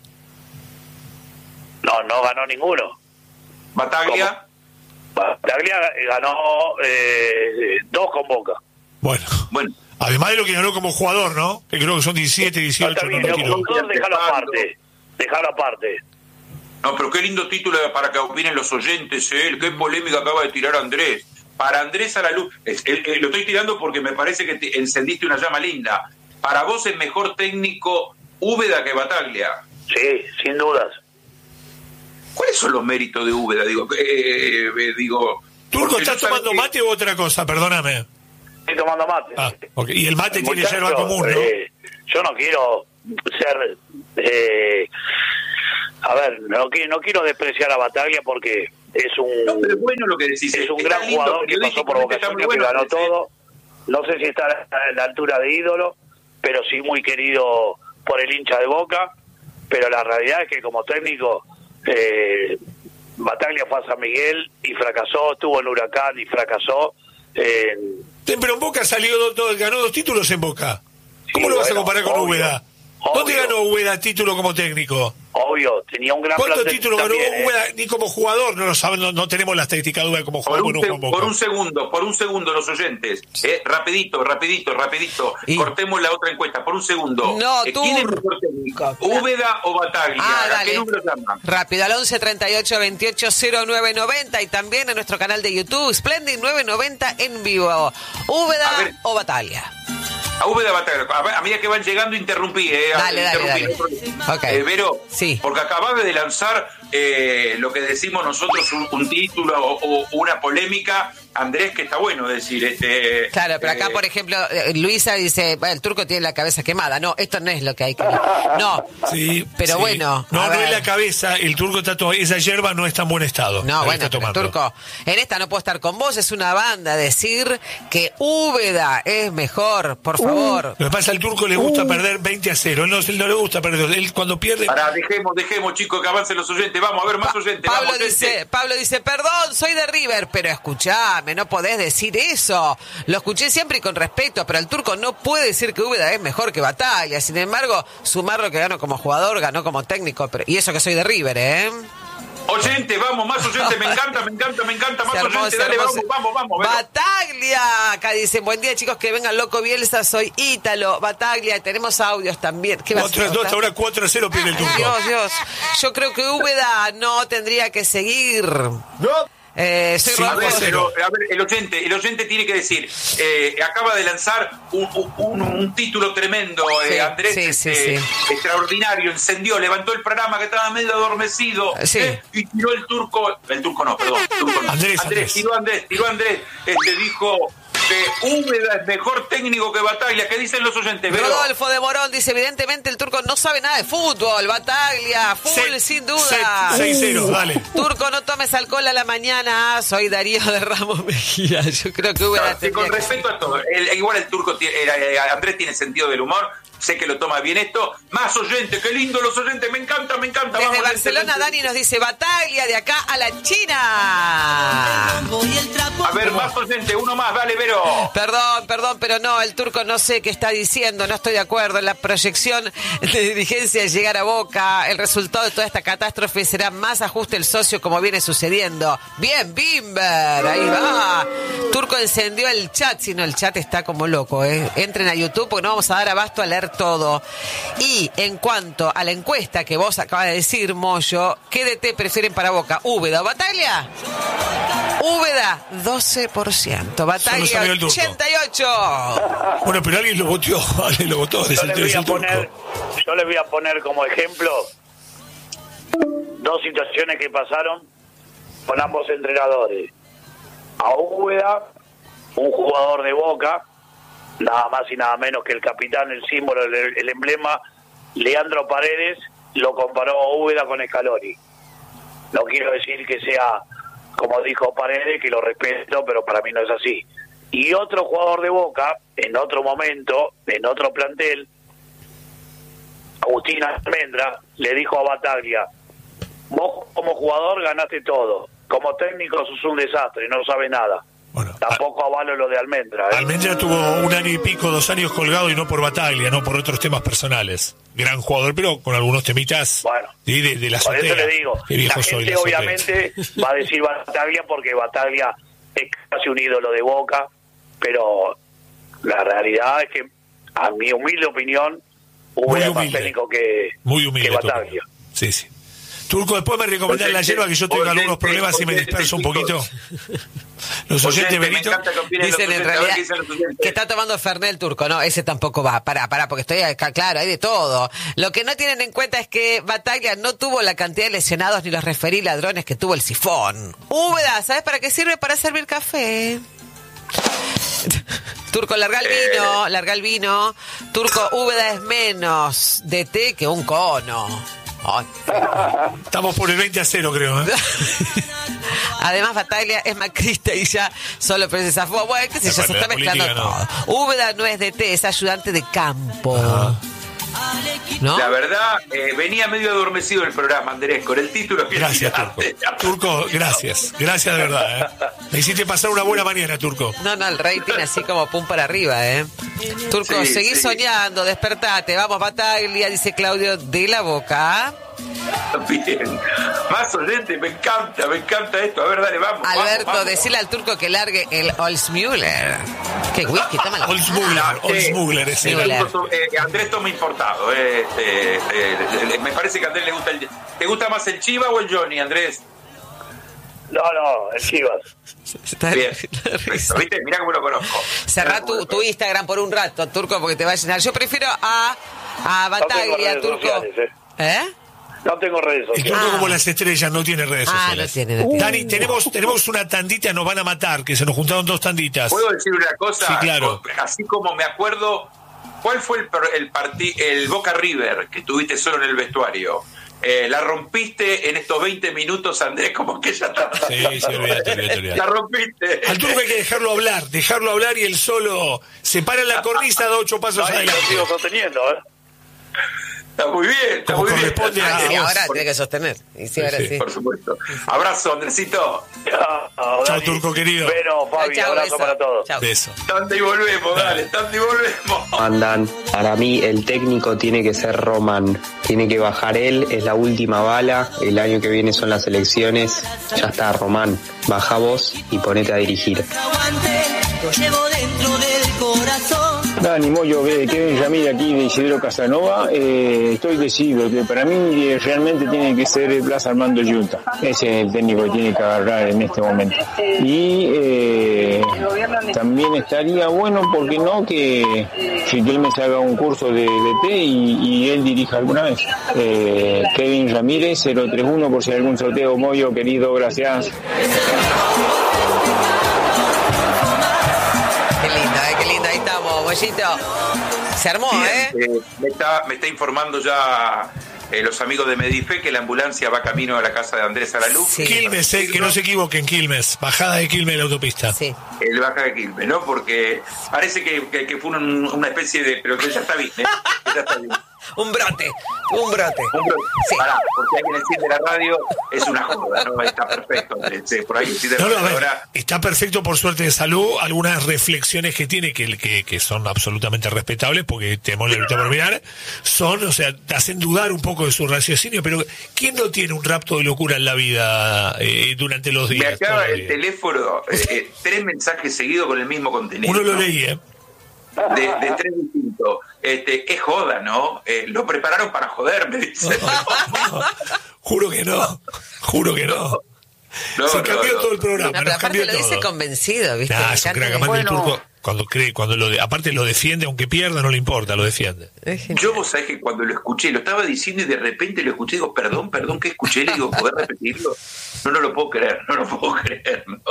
No, no ganó ninguno. ¿Bataglia? ¿Cómo? Bataglia ganó eh, dos con Boca. Bueno, bueno, además de lo que ganó como jugador, ¿no? Que creo que son diecisiete, dieciocho, no, no quiero. Déjalo aparte, déjalo aparte. No, pero qué lindo título para que opinen los oyentes, ¿eh? Qué polémica acaba de tirar Andrés. Para Andrés a la luz, es, el, el, lo estoy tirando porque me parece que te encendiste una llama linda. Para vos es mejor técnico Úbeda que Bataglia. Sí, sin dudas. ¿Cuáles son los méritos de Úbeda? Digo, eh, eh, digo. ¿Turco estás tomando que... mate u otra cosa? Perdóname. Estoy tomando mate. Ah, okay. Y el mate el tiene muchacho, yerba común, ¿no? Eh, yo no quiero ser. Eh, a ver, no, no quiero despreciar a Bataglia porque es un. No, pero es bueno lo que decís. Es un gran lindo, jugador que pasó por Boca Juniors, bueno, que ganó todo. No sé si está a la altura de ídolo, pero sí muy querido por el hincha de Boca. Pero la realidad es que como técnico, eh, Bataglia fue a San Miguel y fracasó, estuvo en Huracán y fracasó. Eh, pero en Boca salió, do, ganó dos títulos en Boca. ¿Cómo sí, lo vas bueno, a comparar con obvio, Úbeda? ¿Dónde obvio. ganó Úbeda título como técnico? Obvio, tenía un gran ¿Cuántos títulos ganó también, Úbeda? Eh? Ni como jugador, no lo saben, no, no tenemos la estadística de Úbeda como jugador. Por un, no se, por un segundo, por un segundo los oyentes, eh, rapidito, rapidito, rapidito, y... cortemos la otra encuesta, por un segundo. No, eh, tú... ¿Quién es mejor técnico? ¿Úbeda o Bataglia? Ah, ¿A dale. qué número llaman? Rápido, al once treinta y ocho veintiocho cero nueve noventa y también en nuestro canal de YouTube, Splendid nueve noventa en vivo. ¿Úbeda ver, o Bataglia? A Úbeda Bataglia. A, a medida que van llegando, interrumpí. Eh, dale, interrumpí. dale, dale. Okay. Eh, Vero, sí. porque acabas de lanzar eh, lo que decimos nosotros, un, un título o, o una polémica, Andrés, que está bueno decir. este Claro, pero acá, eh, por ejemplo, Luisa dice, bueno, el turco tiene la cabeza quemada. No, esto no es lo que hay que... No, sí, pero sí. bueno. No, a no ver. es la cabeza, el turco está todo, esa hierba no está en buen estado. No, la bueno, está pero, tomando. turco, en esta no puedo estar con vos, es una banda. Decir que Úbeda es mejor, por favor. Lo que pasa, al turco le gusta perder veinte a cero. Él no, él no le gusta perder. Él cuando pierde. Pará, dejemos, dejemos, chicos, que avancen los oyentes. Vamos a ver más Pa- oyentes. Pablo vamos, dice, gente. Pablo dice, perdón, soy de River, pero escuchame, no podés decir eso. Lo escuché siempre y con respeto, pero el turco no puede decir que Úbeda es mejor que Bataglia. Sin embargo, sumar lo que ganó como jugador, ganó como técnico, pero, y eso que soy de River, ¿eh? Oyente, vamos, más oyentes, me encanta, me encanta, me encanta, más Es hermoso, oyentes, dale, hermoso. vamos, vamos, vamos. Vero. Bataglia, acá dicen, buen día chicos, que vengan loco Bielsa, soy Ítalo, Bataglia, tenemos audios también. ¿Qué va a Cuatro, hacer, dos, Octavio? ahora cuatro a cero pierde el turco. Dios, Dios, yo creo que Úbeda no tendría que seguir. No. Eh, soy Sí, A Rodolfo. ver, pero, a ver, el oyente, el oyente tiene que decir, eh, acaba de lanzar un, un, un título tremendo, eh, Sí, Andrés, sí, sí, este, sí. extraordinario, encendió, levantó el programa que estaba medio adormecido, Sí. eh, y tiró el turco, el turco no, perdón, el turco no. Andrés, Andrés. tiró Andrés, tiró Andrés, este dijo que Úbeda es mejor técnico que Bataglia. ¿Qué dicen los oyentes? Vero? Rodolfo de Morón dice, evidentemente el turco no sabe nada de fútbol, Bataglia, full, Se- sin duda. se- seis cero, dale. Turco, no tomes alcohol a la mañana, soy Darío de Ramos Mejía. Yo creo que Úbeda No, sí, tendría con que- respeto a todo, el- igual el turco tiene, eh, Andrés tiene sentido del humor, sé que lo toma bien esto. Más oyentes, qué lindo los oyentes, me encanta, me encanta. Desde Vamos, Barcelona, gente. Dani nos dice, Bataglia de acá a la China. A ver, más oyentes, uno más, dale, Vero. Perdón, perdón, pero no, el turco no sé qué está diciendo, no estoy de acuerdo. En la proyección de dirigencia de llegar a Boca, el resultado de toda esta catástrofe será más ajuste el socio como viene sucediendo. Bien, Bimber, ahí va. Turco encendió el chat, si no el chat está como loco, ¿eh? Entren a YouTube porque no vamos a dar abasto a leer todo. Y en cuanto a la encuesta que vos acabas de decir, Moyo, ¿qué D T prefieren para Boca? ¿Úbeda o Bataglia? Úbeda, doce por ciento. Bataglia, Solo salió el turco. ochenta y ocho por ciento. Bueno, pero alguien lo votó. Alguien lo votó. Yo Desde les el, voy a el turco. poner, yo les voy a poner como ejemplo dos situaciones que pasaron con ambos entrenadores. A Úbeda, un jugador de Boca, nada más y nada menos que el capitán, el símbolo, el, el emblema, Leandro Paredes, lo comparó a Úbeda con Scaloni. No quiero decir que sea, como dijo Paredes, que lo respeto, pero para mí no es así. Y otro jugador de Boca, en otro momento, en otro plantel, Agustín Almendra, le dijo a Bataglia: vos como jugador ganaste todo, como técnico sos un desastre, no sabes nada. Bueno, Tampoco avalo lo de Almendra, ¿eh? Almendra tuvo un año y pico, dos años colgado y no por Bataglia, no por otros temas personales. Gran jugador, pero con algunos temitas Bueno, de, de, de la por eso azotea. le digo, Qué viejo la soy, gente la azotea. obviamente va a decir Bataglia porque Bataglia es casi un ídolo de Boca, pero la realidad es que, a mi humilde opinión, Muy Úbeda es más humilde. técnico que, Muy humilde. que Turco. Bataglia. Sí, sí. Turco, después me recomendás la hierba, que yo tengo Oyente, algunos problemas y me oyente, disperso un poquito. chicos. Los oyentes, Oyente, me Benito. encanta que opinen los Dicen en oyentes, a ver realidad qué dicen los oyentes. que está tomando Fernet el turco. No, ese tampoco va. Pará, pará, porque estoy acá, claro, hay de todo. Lo que no tienen en cuenta es que Bataglia no tuvo la cantidad de lesionados ni los referí ladrones que tuvo el Sifón. Úbeda, ¿sabes para qué sirve? Para servir café. Turco, larga el vino, larga el vino. Turco, Úbeda es menos D T que un cono. Ay. Estamos por el veinte a cero, creo. ¿eh? Además, Bataglia es macrista y ya solo pero se zafó. Bueno, qué sé yo, se Aparte, está la mezclando política, todo. Úbeda no es D T, es ayudante de campo. ¿No? La verdad, eh, venía medio adormecido el programa, Andrés, con el título que Gracias, Turco. tiraste. Turco, gracias. Gracias de verdad. ¿eh? Me hiciste pasar una buena mañana, Turco. No, no, el rating así como pum para arriba, ¿eh? Turco, Sí, seguí sí. soñando, despertate. Vamos, Bataglia, dice Claudio de la Boca. Bien. Más oyente, me encanta, me encanta esto. A ver, dale, vamos. Alberto, vamos, vamos. decirle al turco que largue el Oldsmüller. ¿Qué whisky? Toma la... Oldsmugler, Sí. Oldsmugler es el- Müller. Eh, Andrés toma importado. eh, este, eh, eh, me parece que a Andrés le gusta el. ¿Te gusta más el Chiva o el Johnny, Andrés? No, no, el Chivas. Está Bien. la risa. ¿Viste? Mirá cómo lo conozco. Cerrá tu, tu Instagram por un rato, Turco, porque te va a llenar. Yo prefiero a, a No tengo Bataglia, redes Turco. sociales, ¿eh? ¿Eh? No tengo redes El sociales. turco Ah. como las estrellas no tiene redes Ah, sociales. no tiene, no tiene. Dani, tenemos, tenemos una tandita, nos van a matar, que se nos juntaron dos tanditas. ¿Puedo decir una cosa? Sí, claro. Así como me acuerdo, ¿cuál fue el, per- el, parti- el Boca River que tuviste solo en el vestuario? Eh, la rompiste en estos veinte minutos, Andrés, como que ya está. Sí, sí, olvídate, olvídate, olvídate. La rompiste. Al turco hay que dejarlo hablar, dejarlo hablar y él solo se para en la cornisa, da ocho pasos Ahí lo adelante. sigo sosteniendo, ¿eh? Está muy bien, está Como muy bien. corresponde Ah, a- sí, vos. ahora tiene que sostener. Y sí, ahora Sí, sí. Por supuesto. Abrazo, Andresito. Chao, Chao, Dani. turco querido. Bueno, Fabi, Chau, abrazo beso. para todos. Chau. Beso. Tante y volvemos, dale, tante y volvemos. Andan, para mí el técnico tiene que ser Román, tiene que bajar él, es la última bala, el año que viene son las elecciones, ya está Román, baja vos y ponete a dirigir. Lo llevo dentro del corazón. Dani Moyo, que Kevin Yamil aquí de Isidro Casanova, eh, estoy decidido que para mí eh, realmente tiene que ser Blas Armando Junta, ese es el técnico que tiene que agarrar en este momento. Y eh, también estaría bueno, ¿por qué no?, que Riquelme se haga un curso de D T y, y él dirija alguna vez. Eh, Kevin Ramírez, cero tres uno, por si hay algún sorteo. Moyo, querido, gracias. Qué lindo, eh, qué lindo. Ahí estamos, Mollito. Se armó, Bien, ¿eh? eh, me, está, me está informando ya eh, los amigos de Medife que la ambulancia va camino a la casa de Andrés Alaluz. Sí. Quilmes, eh, que no se equivoquen, Quilmes. Bajada de Quilmes de la autopista. Sí. El baja de Quilmes, ¿no? Porque parece que, que, que fue un- una especie de... Pero que ya está bien, ¿eh? Que ya está bien. Un brote, un brote. Sí. Pará, porque alguien enciende la radio, es una joda, ¿no? Está perfecto. Andrés, por ahí enciende la No, no, a radio. ver, Ahora, está perfecto por suerte de salud. Algunas reflexiones que tiene que, que, que son absolutamente respetables, porque tenemos la lucha por mirar, son, o sea, te hacen dudar un poco de su raciocinio, pero ¿quién no tiene un rapto de locura en la vida eh, durante los me días? acaba todos los el días? teléfono, eh, eh, tres mensajes seguidos con el mismo contenido. Uno lo ¿no? leí, ¿eh? De, de tres distintos. Este, es joda, ¿no? Eh, lo prepararon para joder, me dice. Juro que no, juro que no. No, Se no, cambió no. todo el programa, No, pero nos aparte cambió lo dice todo. convencido, ¿viste? Nah, Me es un encanta crack. que- Además, el Bueno. turco, cuando cree, cuando lo de- aparte lo defiende, aunque pierda, no le importa, lo defiende. Es genial. Yo, vos sabés que cuando lo escuché, lo estaba diciendo y de repente lo escuché, digo, perdón, perdón, que escuché, le digo, ¿poder repetirlo? No, no lo puedo creer, no lo puedo creer, no.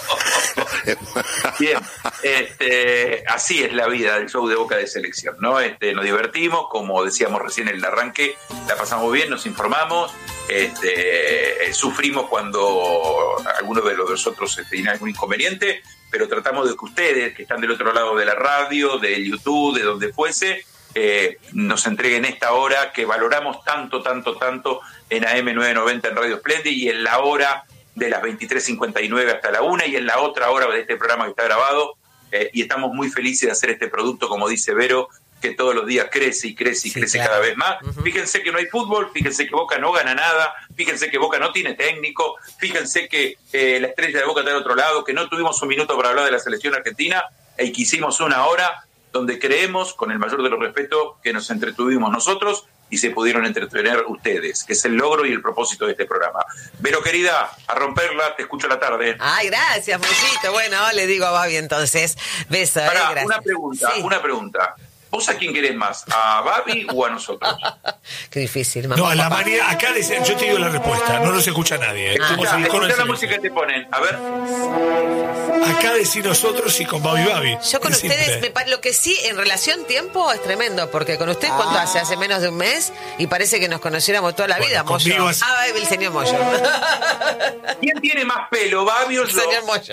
Bien, este, así es la vida del show de Boca de Selección, ¿no? Este, nos divertimos, como decíamos recién en el arranque, la pasamos bien, nos informamos, este, sufrimos cuando alguno de los nosotros este, tiene algún inconveniente, pero tratamos de que ustedes, que están del otro lado de la radio, de YouTube, de donde fuese, eh, nos entreguen esta hora que valoramos tanto, tanto, tanto en A M novecientos noventa en Radio Splendid y en la hora de las veintitrés cincuenta y nueve hasta la una y en la otra hora de este programa que está grabado. Eh, y estamos muy felices de hacer este producto, como dice Vero, que todos los días crece y crece y Sí, crece claro. cada vez más. Uh-huh. Fíjense que no hay fútbol, fíjense que Boca no gana nada, fíjense que Boca no tiene técnico, fíjense que eh, la estrella de Boca está del otro lado, que no tuvimos un minuto para hablar de la selección argentina y que hicimos una hora donde creemos, con el mayor de los respetos, que nos entretuvimos nosotros y se pudieron entretener ustedes, que es el logro y el propósito de este programa. Vero, querida, a romperla, te escucho a la tarde. Ay, gracias, Mollito. Bueno, le digo a Babi entonces. Beso, eh, Pará, gracias. una pregunta, Sí. una pregunta. ¿Vos a quién querés más? ¿A Babi o a nosotros? Qué difícil, mamá. No, a la papá. manera, acá decían, yo te digo la respuesta, no nos escucha nadie. ¿eh? Ah. Como Escuchá, si con el escuchá la silencio. música que te ponen. A ver. Acá decir nosotros y con Babi Babi. Yo con Es ustedes, simple. me pa- lo que sí, en relación tiempo es tremendo, porque con usted, ¿cuánto hace? Hace menos de un mes y parece que nos conociéramos toda la Bueno, vida, Moyo. conmigo hace- Ah, el señor Moyo. ¿Quién tiene más pelo, Babi o El yo? señor Moyo.